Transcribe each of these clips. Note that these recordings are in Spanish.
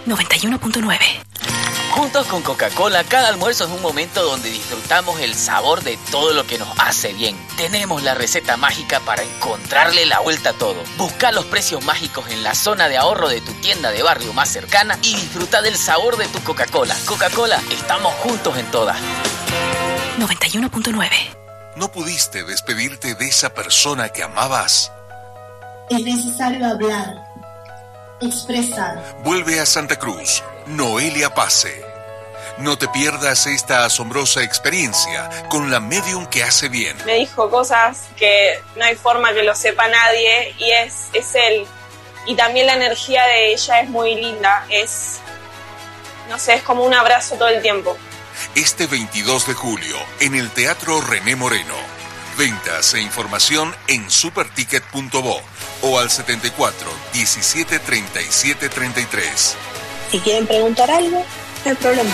91.9. Juntos con Coca-Cola, cada almuerzo es un momento donde disfrutamos el sabor de todo lo que nos hace bien. Tenemos la receta mágica para encontrarle la vuelta a todo. Busca los precios mágicos en la zona de ahorro de tu tienda de barrio más cercana y disfruta del sabor de tu Coca-Cola. Coca-Cola, estamos juntos en todas. 91.9. ¿No pudiste despedirte de esa persona que amabas? Es necesario hablar, expresar. Vuelve a Santa Cruz, Noelia Pase. No te pierdas esta asombrosa experiencia con la medium que hace bien. Me dijo cosas que no hay forma que lo sepa nadie y es él. Y también la energía de ella es muy linda, es como un abrazo todo el tiempo. Este 22 de julio, en el Teatro René Moreno. Ventas e información en superticket.bo o al 74 17 37 33. Si quieren preguntar algo, no hay problema.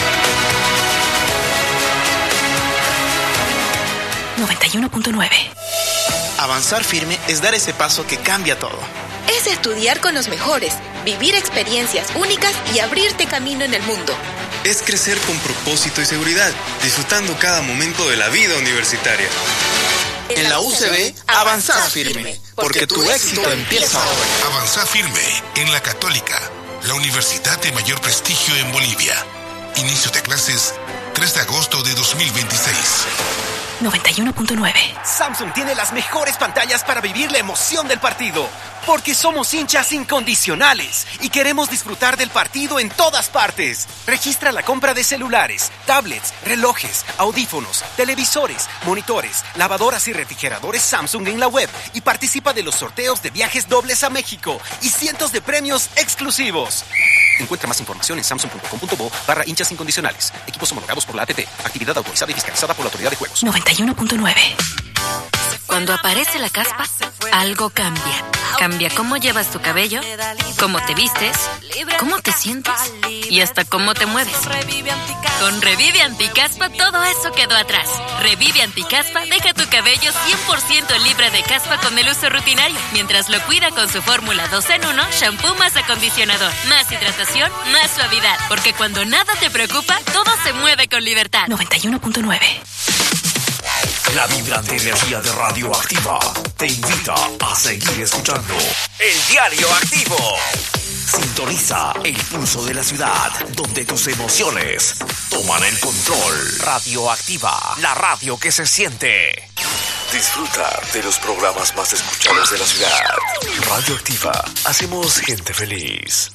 91.9. Avanzar firme es dar ese paso que cambia todo. Es estudiar con los mejores, vivir experiencias únicas y abrirte camino en el mundo. Es crecer con propósito y seguridad, disfrutando cada momento de la vida universitaria. En la UCB, avanzás firme, porque tu éxito empieza hoy. Avanzá firme en la Católica, la universidad de mayor prestigio en Bolivia. Inicio de clases 3 de agosto de 2026. 91.9. Samsung tiene las mejores pantallas para vivir la emoción del partido, porque somos hinchas incondicionales y queremos disfrutar del partido en todas partes. Registra la compra de celulares, tablets, relojes, audífonos, televisores, monitores, lavadoras y refrigeradores Samsung en la web y participa de los sorteos de viajes dobles a México y cientos de premios exclusivos. Encuentra más información en samsung.com.bo/hinchas incondicionales. Equipos homologados por la ATT. Actividad autorizada y fiscalizada por la Autoridad de Juegos. 91.9. Cuando aparece la caspa, algo cambia. Cambia cómo llevas tu cabello, cómo te vistes, cómo te sientes y hasta cómo te mueves. Con Revive Anticaspa todo eso quedó atrás. Revive Anticaspa deja tu cabello 100% libre de caspa con el uso rutinario, mientras lo cuida con su fórmula 2 en 1, shampoo más acondicionador, más hidratación, más suavidad. Porque cuando nada te preocupa, todo se mueve con libertad. 91.9. La vibrante energía de Radioactiva te invita a seguir escuchando El Diario Activo. Sintoniza el pulso de la ciudad, donde tus emociones toman el control. Radioactiva, la radio que se siente. Disfruta de los programas más escuchados de la ciudad. Radioactiva, hacemos gente feliz.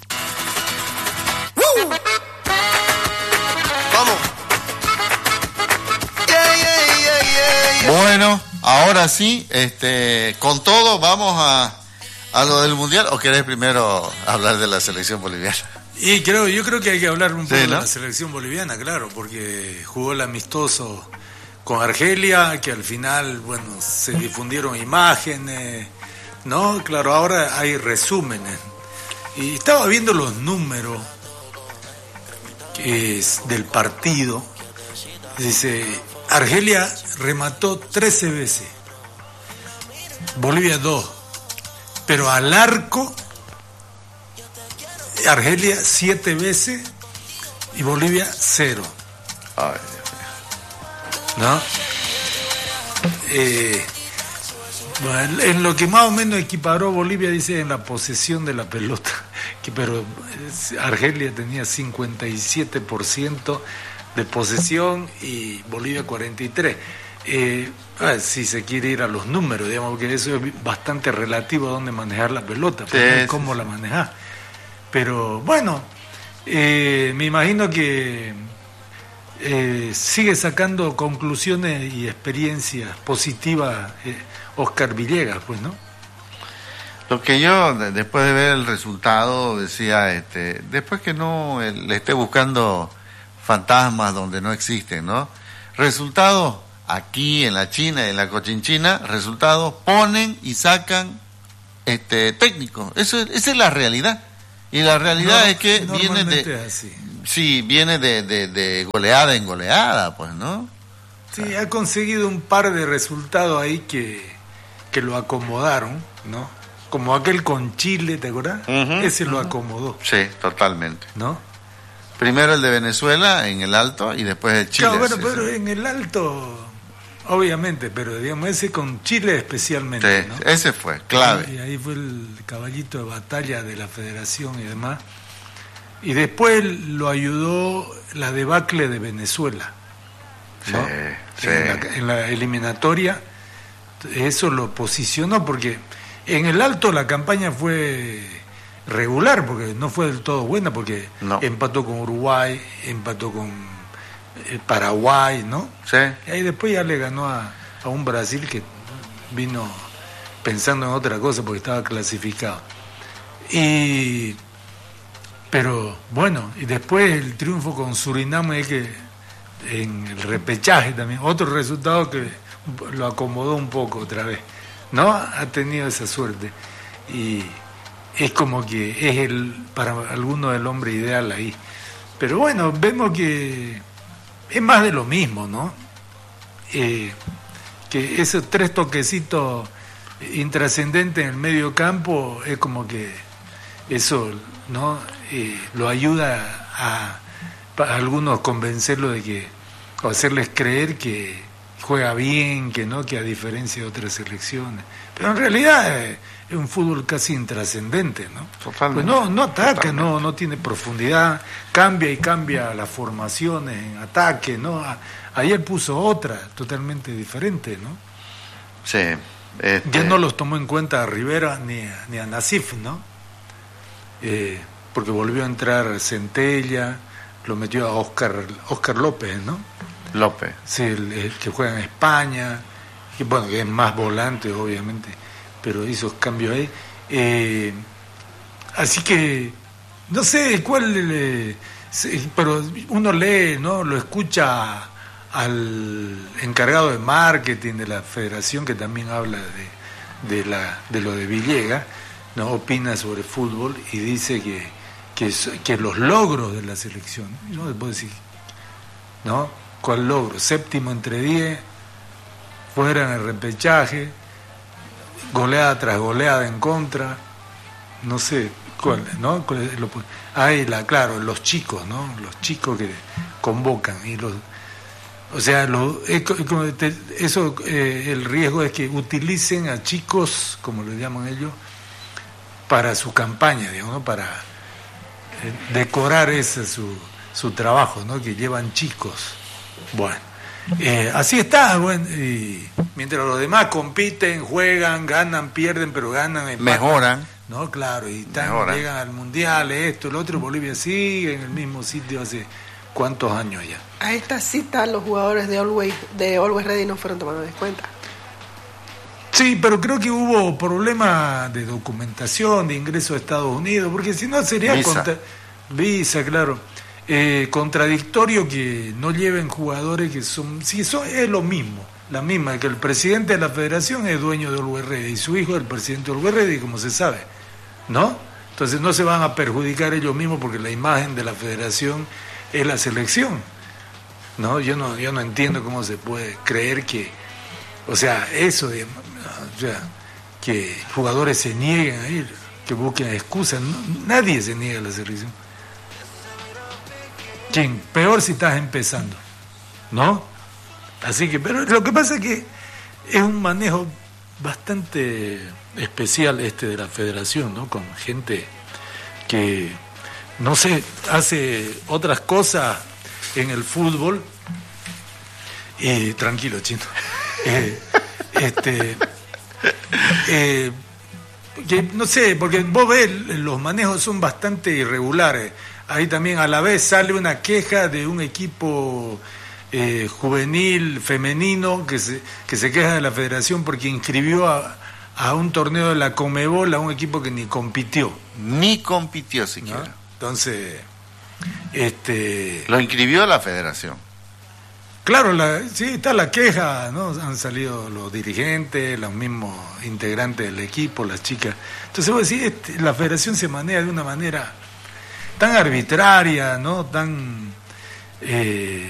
Vamos. Bueno, ahora sí, con todo vamos a lo del Mundial, ¿o querés primero hablar de la selección boliviana? Yo creo que hay que hablar un poco de la selección boliviana, claro, porque jugó el amistoso con Argelia, que al final, se difundieron imágenes, ¿no? Claro, ahora hay resúmenes. Y estaba viendo los números del partido. Dice, Argelia remató 13 veces, Bolivia 2, pero al arco Argelia 7 veces y Bolivia 0. Ay, ¿no? En lo que más o menos equiparó Bolivia, dice, en la posesión de la pelota, pero Argelia tenía 57% de posesión y Bolivia 43%. Si se quiere ir a los números, digamos, porque eso es bastante relativo a dónde manejar la pelota, cómo la manejas. Pero me imagino que sigue sacando conclusiones y experiencias positivas Oscar Villegas, pues, ¿no? Lo que yo, después de ver el resultado, decía, después que no le esté buscando fantasmas donde no existen, ¿no? Resultados aquí en la China y en la Cochinchina, resultados ponen y sacan técnicos. Esa es la realidad. Y la realidad es que viene de goleada en goleada, pues, ¿no? Sí, ha conseguido un par de resultados ahí que lo acomodaron, ¿no? como aquel con Chile, ¿te acordás? Ese lo acomodó. Sí, totalmente. ¿No? Primero el de Venezuela en el alto y después el Chile. Claro, bueno, pero en el alto, obviamente, pero digamos ese con Chile especialmente. Sí, ¿no? Ese fue clave. Y ahí fue el caballito de batalla de la federación y demás. Y después lo ayudó la debacle de Venezuela, ¿no? Sí. En la eliminatoria, eso lo posicionó, porque en el alto la campaña fue regular, porque no fue del todo buena, porque empató con Uruguay, empató con Paraguay, ¿no? Sí. Y ahí después ya le ganó a un Brasil que vino pensando en otra cosa porque estaba clasificado. Pero bueno, y después el triunfo con Surinam es que en el repechaje también, otro resultado que lo acomodó un poco otra vez, ¿no? Ha tenido esa suerte y es como que es para algunos el hombre ideal ahí. Pero bueno, vemos que es más de lo mismo, ¿no? Que esos 3 toquecitos intrascendentes en el medio campo es como que eso, ¿no? Lo ayuda a algunos convencerlo de que, o hacerles creer que juega bien, que no, que a diferencia de otras selecciones. Pero en realidad es un fútbol casi intrascendente, ¿no? Totalmente. Pues no ataca, no tiene profundidad, cambia las formaciones en ataque, ¿no? Ayer puso otra totalmente diferente, ¿no? Sí. Ya no los tomó en cuenta a Rivera ni a Nasif, ¿no? Porque volvió a entrar Centella, lo metió a Oscar López, ¿no? López. Sí, el que juega en España, que bueno, que es más volante, obviamente, pero hizo cambios ahí. Así que, no sé cuál, pero uno lee, ¿no? Lo escucha al encargado de marketing de la federación, que también habla de lo de Villegas, ¿no? Opina sobre fútbol y dice que los logros de la selección, ¿no? Después decir, ¿no? ¿Cuál logro? 7º entre 10, fuera en el repechaje, goleada tras goleada en contra, no sé cuál, ¿no? Claro, los chicos, ¿no? Los chicos que convocan y o sea, el riesgo es que utilicen a chicos, como le llaman ellos, para su campaña, digamos, ¿no? Para decorar ese su trabajo, ¿no? Que llevan chicos. Bueno, así está, bueno, y mientras los demás compiten, juegan, ganan, pierden, pero ganan, empatan, mejoran, ¿no? Claro, y llegan al mundial, esto, el otro, Bolivia sigue en el mismo sitio hace cuántos años ya. A esta cita los jugadores de Always Ready no fueron tomados en cuenta. Sí, pero creo que hubo problemas de documentación, de ingreso a Estados Unidos, porque si no sería visa, claro. Contradictorio que no lleven jugadores que son... Sí, es lo mismo, la misma, que el presidente de la federación es dueño de Always Ready y su hijo es el presidente de Always Ready, como se sabe, ¿no? Entonces no se van a perjudicar ellos mismos porque la imagen de la federación es la selección, ¿no? Yo no entiendo cómo se puede creer que... O sea, eso de... O sea, que jugadores se nieguen a ir, que busquen excusas. Nadie se niega a la selección. ¿Quién? Peor si estás empezando, ¿no? Así que, pero lo que pasa es que es un manejo bastante especial de la federación, ¿no? Con gente que, no sé, hace otras cosas en el fútbol. Tranquilo, Chino. Que no sé, porque vos ves, los manejos son bastante irregulares. Ahí también a la vez sale una queja de un equipo juvenil femenino que se queja de la federación porque inscribió a un torneo de la Conmebol a un equipo que ni compitió siquiera, ¿no? Entonces lo inscribió la federación. Claro, sí, está la queja, ¿no? Han salido los dirigentes, los mismos integrantes del equipo, las chicas. Entonces vos decís, la federación se maneja de una manera tan arbitraria, ¿no? Tan